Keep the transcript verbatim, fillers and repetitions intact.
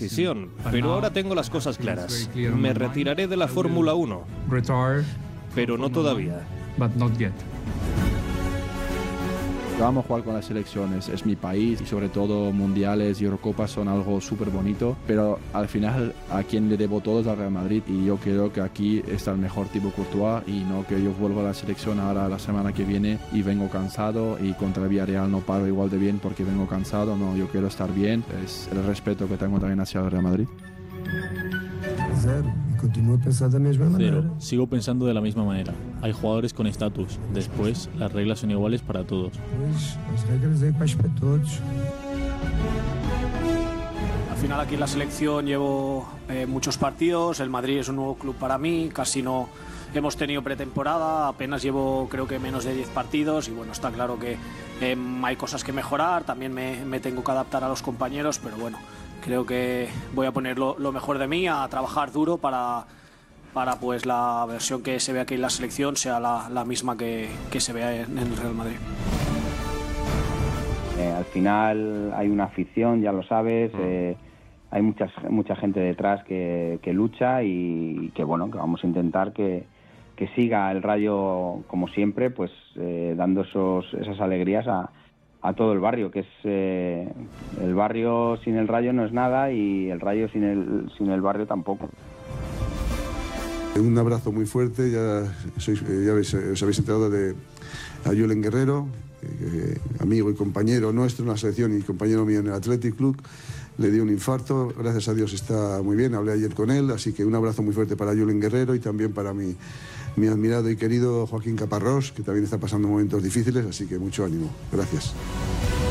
decisión, pero ahora tengo las cosas claras. Me retiraré de la Fórmula uno, pero no todavía. Vamos a jugar con las selecciones, es mi país y sobre todo mundiales y Eurocopas son algo súper bonito, pero al final a quien le debo todo es al Real Madrid y yo creo que aquí está el mejor tipo Courtois y no que yo vuelvo a la selección ahora la semana que viene y vengo cansado y contra el Villarreal no paro igual de bien porque vengo cansado, no, yo quiero estar bien, es el respeto que tengo también hacia el Real Madrid. Cero. Continúo pensando de la misma manera. Cero. Sigo pensando de la misma manera. Hay jugadores con estatus. Después, las reglas son iguales para todos. Pues las reglas son iguales para todos. Al final aquí en la selección llevo eh, muchos partidos. El Madrid es un nuevo club para mí. Casi no hemos tenido pretemporada. Apenas llevo creo que menos de diez partidos. Y bueno, está claro que eh, hay cosas que mejorar. También me, me tengo que adaptar a los compañeros. Pero bueno, creo que voy a poner lo, lo mejor de mí, a trabajar duro para, para pues la versión que se ve aquí en la selección sea la, la misma que, que se vea en, en el Real Madrid. Eh, al final hay una afición, ya lo sabes, eh, hay mucha, mucha gente detrás que, que lucha y que bueno, que vamos a intentar que, que siga el Rayo como siempre, pues eh, dando esos, esas alegrías a a todo el barrio, que es eh, el barrio sin el Rayo no es nada y el Rayo sin el, sin el barrio tampoco. Un abrazo muy fuerte, ya, sois, ya habéis, os habéis enterado de a Julen Guerrero, eh, amigo y compañero nuestro en la selección y compañero mío en el Athletic Club, le dio un infarto, gracias a Dios está muy bien, hablé ayer con él, así que un abrazo muy fuerte para Julen Guerrero y también para mi, mi admirado y querido Joaquín Caparrós, que también está pasando momentos difíciles, así que mucho ánimo, gracias.